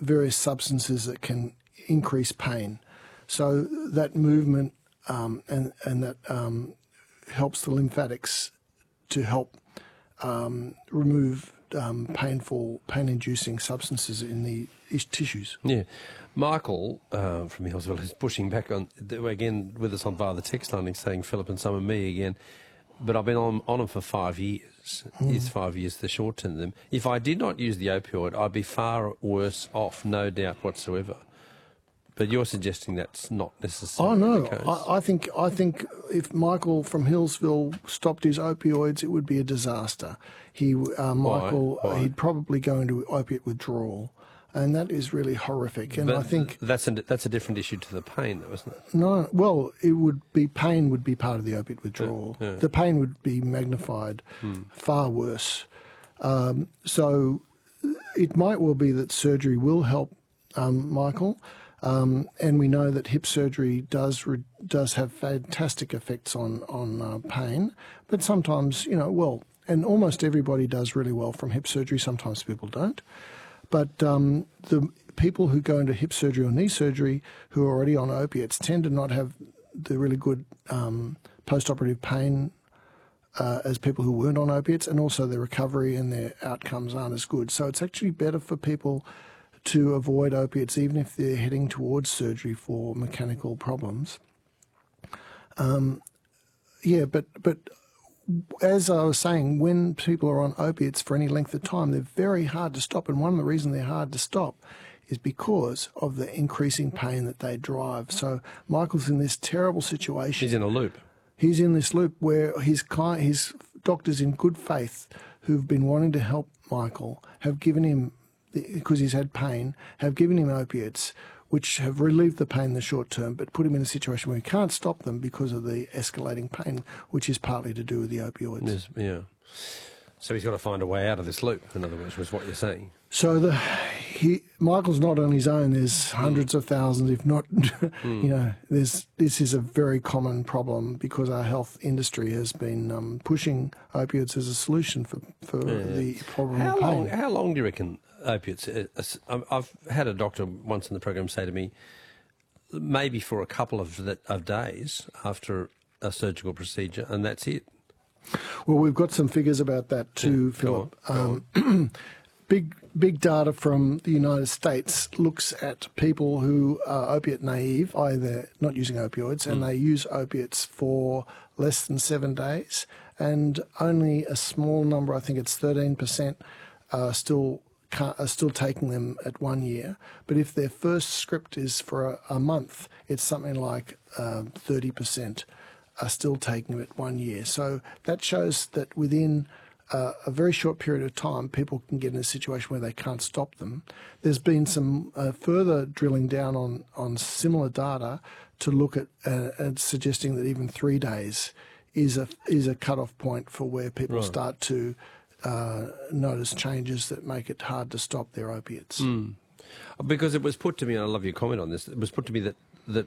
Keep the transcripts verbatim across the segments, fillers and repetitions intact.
various substances that can increase pain. So that movement um, and, and that um, helps the lymphatics to help um, remove um, painful, pain-inducing substances in the tissues. Yeah. Michael uh, from Hillsville is pushing back on, again, with us on via the text line, he's saying, Philip and some of me again, but I've been on, on them for five years. Mm. Is five years the short term? Them. If I did not use the opioid, I'd be far worse off, no doubt whatsoever. But you're suggesting that's not necessarily oh, no. the case. I, I think I think if Michael from Hillsville stopped his opioids, it would be a disaster. He, uh, Michael, Why? Why? he'd probably go into opiate withdrawal, and that is really horrific. And but I think that's a that's a different issue to the pain, though, isn't it? No, well, it would be pain would be part of the opiate withdrawal. Yeah, yeah. The pain would be magnified, hmm. far worse. Um, so it might well be that surgery will help um, Michael. Um, and we know that hip surgery does re does have fantastic effects on on uh, pain, but sometimes, you know, well, and almost everybody does really well from hip surgery. Sometimes people don't, but um, the people who go into hip surgery or knee surgery who are already on opiates tend to not have the really good um, post-operative pain uh, as people who weren't on opiates, and also their recovery and their outcomes aren't as good. So it's actually better for people to avoid opiates, even if they're heading towards surgery for mechanical problems. Um, yeah, but but as I was saying, when people are on opiates for any length of time, they're very hard to stop. And one of the reasons they're hard to stop is because of the increasing pain that they drive. So Michael's in this terrible situation. He's in a loop. He's in this loop where his client, his doctors in good faith who've been wanting to help Michael have given him, because he's had pain, have given him opiates, which have relieved the pain in the short term, but put him in a situation where he can't stop them because of the escalating pain, which is partly to do with the opioids. Yes, yeah. So he's got to find a way out of this loop, in other words, was what you're saying. So the he Michael's not on his own. There's hundreds mm. of thousands, if not, mm. you know, there's this is a very common problem because our health industry has been um, pushing opiates as a solution for, for yeah. the problem how of pain. Long, how long do you reckon opiates? I've had a doctor once in the program say to me, maybe for a couple of, of days after a surgical procedure, and that's it. Well, we've got some figures about that too, yeah, Philip. Go on, go um, on. big big data from the United States looks at people who are opiate naive, either not using opioids, mm. and they use opiates for less than seven days, and only a small number, I think it's thirteen percent, are still are still taking them at one year. But if their first script is for a, a month, it's something like uh, thirty percent are still taking them at one year. So that shows that within uh, a very short period of time, people can get in a situation where they can't stop them. There's been some uh, further drilling down on, on similar data to look at uh, and suggesting that even three days is a, is a cut-off point for where people right. start to Uh, notice changes that make it hard to stop their opiates. Mm. Because it was put to me, and I love your comment on this, it was put to me that, that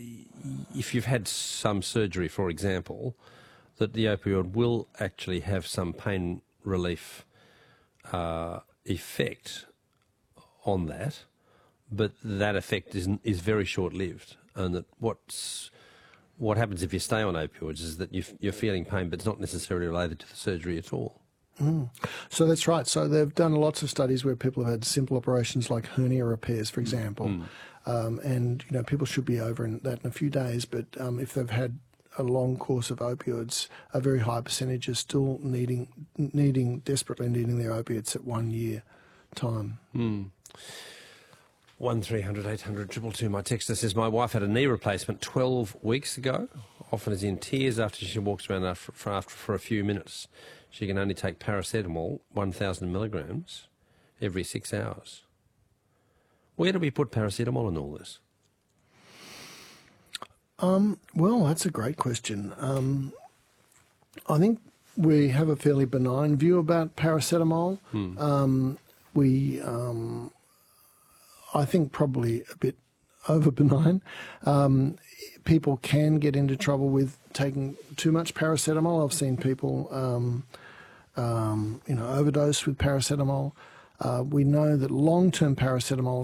if you've had some surgery, for example, that the opioid will actually have some pain relief uh, effect on that, but that effect is, is very short-lived, and that what's what happens if you stay on opioids is that you're, you're feeling pain, but it's not necessarily related to the surgery at all. Mm. So that's right. So they've done lots of studies where people have had simple operations like hernia repairs, for example, mm. um, and you know people should be over in that in a few days. But um, if they've had a long course of opioids, a very high percentage are still needing, needing desperately needing their opiates at one year time. Mm. One three hundred eight hundred triple two. My texter says my wife had a knee replacement twelve weeks ago. Often is in tears after she walks around after for, after for a few minutes. She can only take paracetamol, one thousand milligrams, every six hours. Where do we put paracetamol in all this? Um, well, that's a great question. Um, I think we have a fairly benign view about paracetamol. Hmm. Um, we, um, I think, probably a bit over benign. Um, people can get into trouble with taking too much paracetamol. I've seen people, um, um, you know, overdose with paracetamol. Uh, we know that long-term paracetamol